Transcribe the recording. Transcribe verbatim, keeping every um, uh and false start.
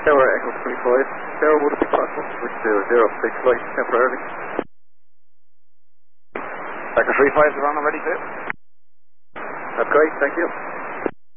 Tower Echo three five. Tower, would it be possible to switch to zero six flight temporarily? Echo three five is on already too. That's great, thank you.